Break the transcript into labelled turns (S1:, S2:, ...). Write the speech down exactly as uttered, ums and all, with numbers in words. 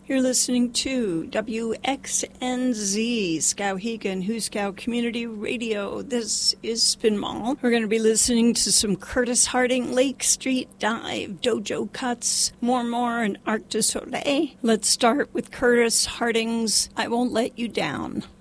S1: You're listening to W X N Z, Skowhegan, Huskow Community Radio. This is Spin Mall. We're going to be listening to some Curtis Harding, Lake Street Dive, Dojo Cuts, More More, and Arc du Soleil. Let's start with Curtis Harding's I Won't Let You Down.